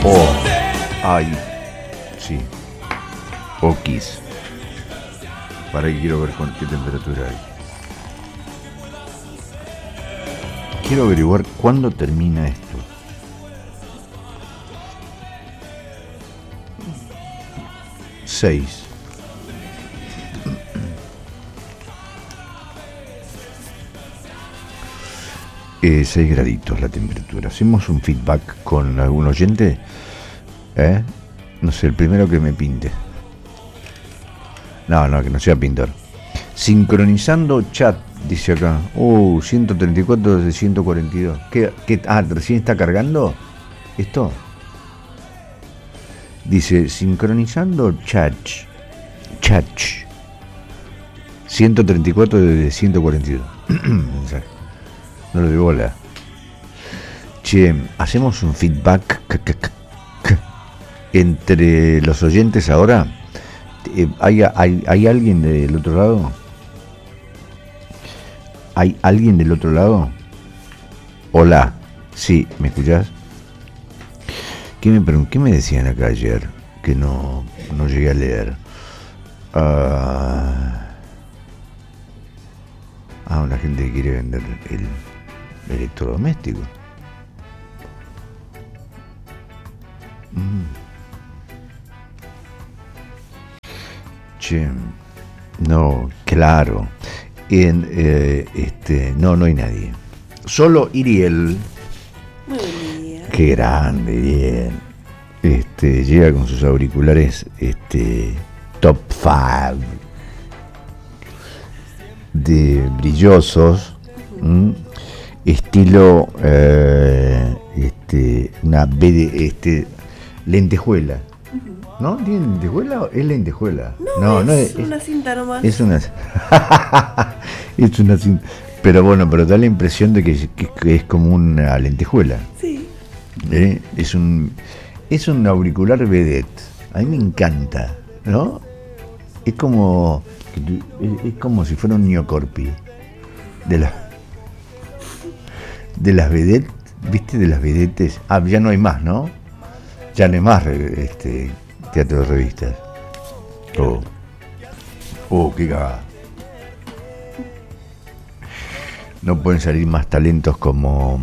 Oh, ay, sí. Okis. Para que quiero ver con qué temperatura hay. Quiero averiguar cuándo termina esto. Seis. Seis graditos la temperatura. Hacemos un feedback con algún oyente. No sé, el primero que me pinte. No, que no sea pintor. Sincronizando chat, dice acá. 134 desde 142. ¿Qué? ¿Recién está cargando esto? Dice, sincronizando chat. 134 desde 142. No lo de bola. Che, hacemos un feedback entre los oyentes ahora. ¿Hay alguien del otro lado? ¿Hay alguien del otro lado? Hola. Sí, ¿me escuchás? ¿Qué me decían acá ayer? Que no llegué a leer. Una gente que quiere vender el electrodoméstico. Che, no, claro. No hay nadie. Solo Iriel. Muy bien. Qué grande, bien. Llega con sus auriculares top 5 de brillosos, estilo una lentejuela. ¿No? ¿Tiene lentejuela o es lentejuela? No, es una cinta nomás. Es una es una cinta. Pero bueno, da la impresión de que es como una lentejuela. Sí. Es un auricular vedette. A mí me encanta, ¿no? Es como si fuera un neocorpi de las vedettes, ¿viste? De las vedettes. Ya no hay más, ¿no? Ya no hay más teatro de revistas. Qué cagada. No pueden salir más talentos como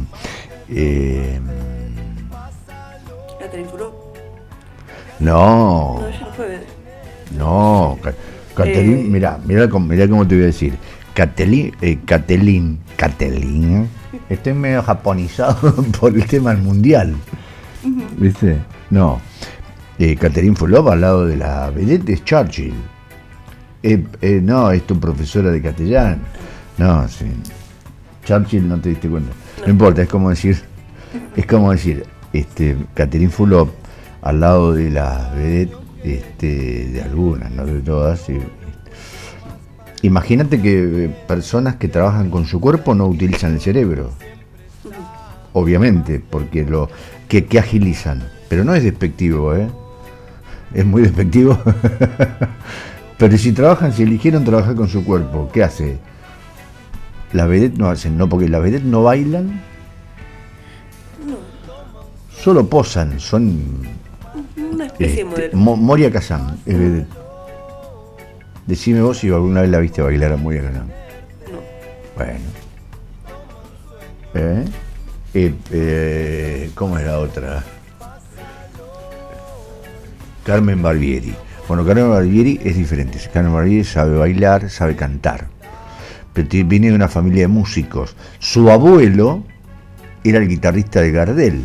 Catherine Furó. No, ya no fue. No, Catelín, mirá cómo te voy a decir. Catelín. Estoy medio japonizado por el tema del mundial. ¿Viste? No. Catherine Fulop al lado de la vedette es Churchill. No, es tu profesora de castellano. No, sí. Churchill no te diste cuenta. No importa, es como decir, Catherine Fulop al lado de la vedette, de algunas, no de todas. Imagínate que personas que trabajan con su cuerpo no utilizan el cerebro. Obviamente, porque que agilizan. Pero no es despectivo, es muy despectivo. Pero si eligieron trabajar con su cuerpo, ¿qué hace? Las vedettes no hacen, no, porque las vedettes no bailan, solo posan, son una especie de modelo. Moria Kazan es vedette. Decime vos si alguna vez la viste bailar a Moria Kazan. No. Bueno. ¿Cómo es la otra? Carmen Barbieri. Bueno, Carmen Barbieri es diferente. Carmen Barbieri sabe bailar, sabe cantar. Pero viene de una familia de músicos. Su abuelo era el guitarrista de Gardel.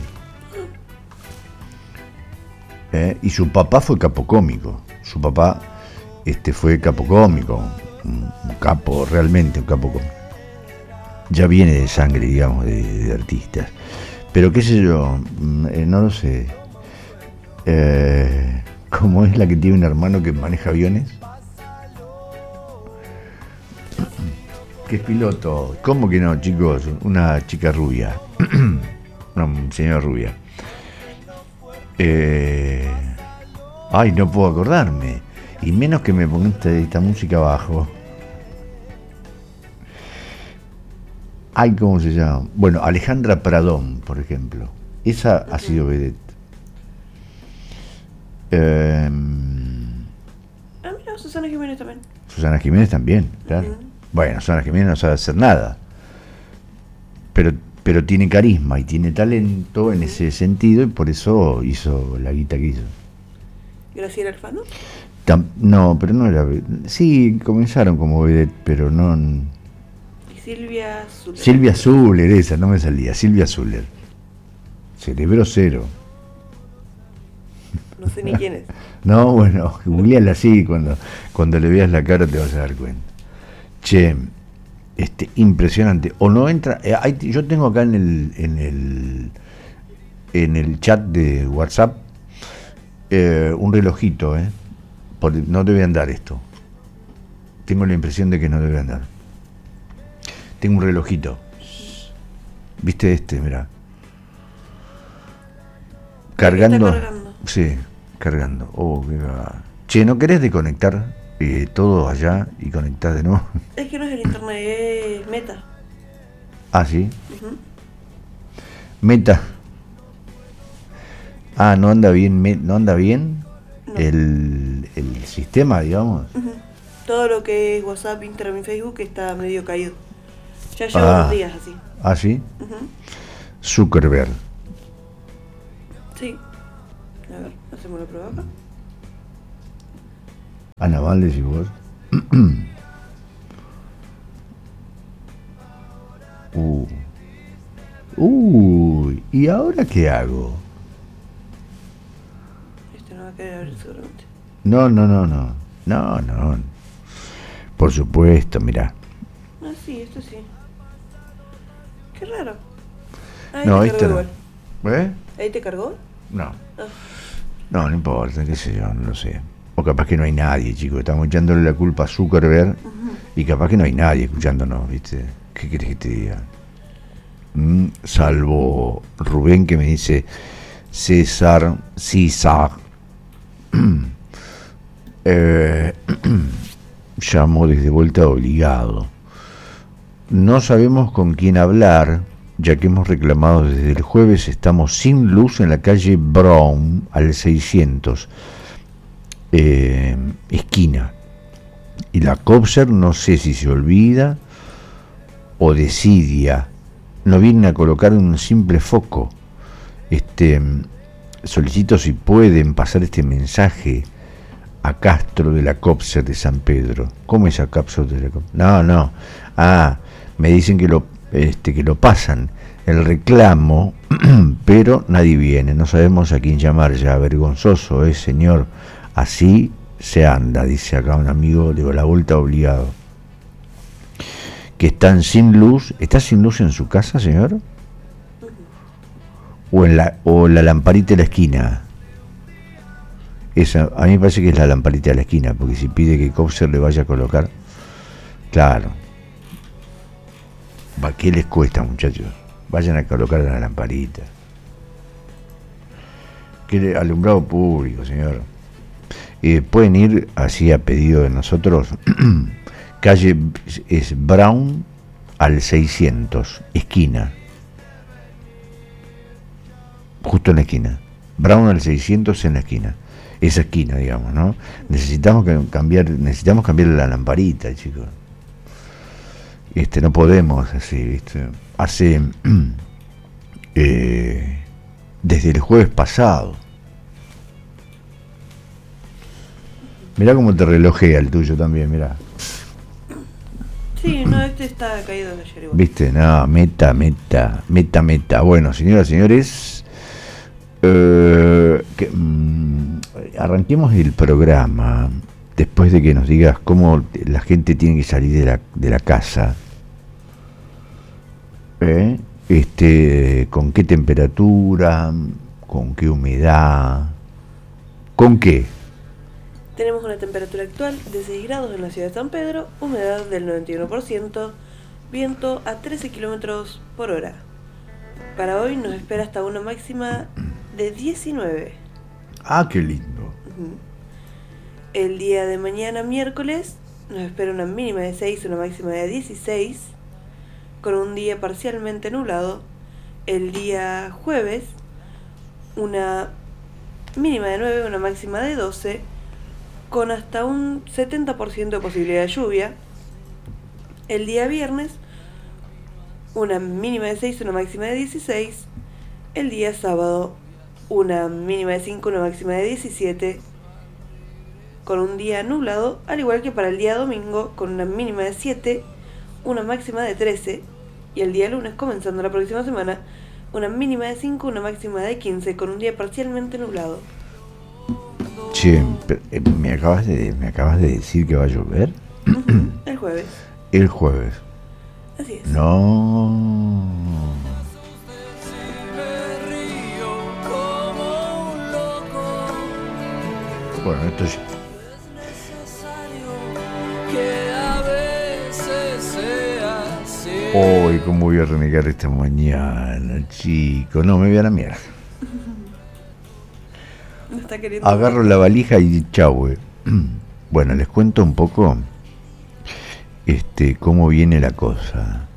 Y su papá fue capocómico. Su papá fue capocómico. Un capo, realmente un capo cómico. Ya viene de sangre, digamos, de artistas. Pero qué sé yo, no lo sé. ¿Cómo es la que tiene un hermano que maneja aviones? Que es piloto. ¿Cómo que no, chicos? Una chica rubia. Una señora rubia. No puedo acordarme. Y menos que me pongan esta música abajo. ¿Cómo se llama? Bueno, Alejandra Pradón, por ejemplo. Esa ha sido vedette. Mira, Susana Jiménez también. Susana Jiménez también, claro. Bueno, Susana Jiménez no sabe hacer nada, pero tiene carisma y tiene talento en ese sentido, y por eso hizo la guita que hizo. ¿Graciela Alfano? No, pero no era. Sí, comenzaron como vedette, pero no. ¿Y Silvia Zuller? Silvia Zuller, esa, no me salía. Silvia Zuller. Cerebro cero. No sé ni quién es. No, bueno, googleala así, cuando le veas la cara te vas a dar cuenta. Che, impresionante. O no entra. Yo tengo acá en el chat de WhatsApp un relojito, no debe andar esto. Tengo la impresión de que no debe andar. Tengo un relojito. ¿Viste mirá? Cargando. ¿Está cargando? Sí, cargando. Oh, che, ¿no querés desconectar todo allá y conectar de nuevo? Es que no es el internet, es Meta. Ah, sí. Meta. Ah, no anda bien, no anda bien. No. El sistema, digamos. Todo lo que es WhatsApp, Instagram y Facebook está medio caído. Ya lleva unos días así. ¿Ah, sí? Zuckerberg. Sí. A ver, hacemos la prueba acá. Ana Val, decís vos. ¿Y ahora qué hago? No va a querer abrir seguramente. No. Por supuesto, mirá. Ah, sí, esto sí. Qué raro. No, te cargó igual. ¿Ahí te cargó? No. No importa, qué sé yo, no lo sé. O capaz que no hay nadie, chicos. Estamos echándole la culpa a Zuckerberg y capaz que no hay nadie escuchándonos, ¿viste? ¿Qué querés que te diga? Salvo Rubén, que me dice César. Llamó desde vuelta obligado. No sabemos con quién hablar, ya que hemos reclamado desde el jueves. Estamos sin luz en la calle Brown al 600, esquina. Y la Copser no sé si se olvida o desidia. No vienen a colocar un simple foco. Solicito si pueden pasar este mensaje a Castro de la Copser de San Pedro. ¿Cómo es a Castro de la Copser? No. Me dicen que lo pasan el reclamo, pero nadie viene. No sabemos a quién llamar ya. Vergonzoso, señor. Así se anda, dice acá un amigo. Digo, la vuelta obligado. Que están sin luz. ¿Está sin luz en su casa, señor? O la lamparita de la esquina. Esa, a mí me parece que es la lamparita de la esquina, porque si pide que Copser le vaya a colocar, claro. ¿Qué les cuesta, muchachos? Vayan a colocar la lamparita. ¿Qué alumbrado público, señor? Pueden ir así a pedido de nosotros. Calle es Brown al 600, esquina. Justo en la esquina. Brown al 600 en la esquina. Esa esquina, digamos, ¿no? Necesitamos cambiarle la lamparita, chicos. No podemos así, ¿viste? Hace desde el jueves pasado. Mirá cómo te relojea el tuyo también, mirá. Sí, no, está caído de ayer igual. ¿Viste? No, meta. Bueno, señoras y señores, arranquemos el programa después de que nos digas cómo la gente tiene que salir de la casa. ¿Con qué temperatura? ¿Con qué humedad? ¿Con qué? Tenemos una temperatura actual de 6 grados en la ciudad de San Pedro, humedad del 91%, viento a 13 kilómetros por hora. Para hoy nos espera hasta una máxima de 19. Ah, qué lindo. El día de mañana, miércoles, nos espera una mínima de 6 y una máxima de 16, con un día parcialmente nublado. El día jueves, una mínima de 9, una máxima de 12, con hasta un 70% de posibilidad de lluvia. El día viernes, una mínima de 6, una máxima de 16. El día sábado, una mínima de 5, una máxima de 17, con un día nublado, al igual que para el día domingo, con una mínima de 7, una máxima de 13, y el día lunes, comenzando la próxima semana, una mínima de 5, una máxima de 15, con un día parcialmente nublado. Che, ¿me acabas de decir que va a llover? El jueves. El jueves. Así es. No. Bueno, esto ya. Hoy, ¿cómo voy a renegar esta mañana, chicos? No, me voy a la mierda. No está queriendo. Agarro la valija y chau, güey. Bueno, les cuento un poco cómo viene la cosa.